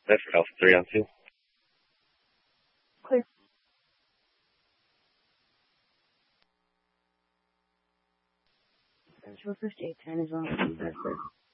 That's for Alpha 3 on 2. Clear. Central 5810 is on with you, Vesper.